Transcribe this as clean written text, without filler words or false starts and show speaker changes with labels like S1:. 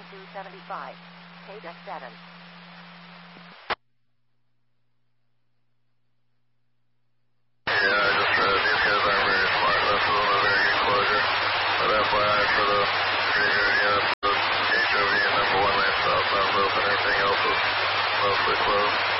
S1: 2275. KDEC 7.
S2: Yeah, I just read these guys aren't very smart. That's one of a very good closure. But FYI for the graveyard, yeah, the HOV and number 1 lane southbound open. Everything else is mostly closed.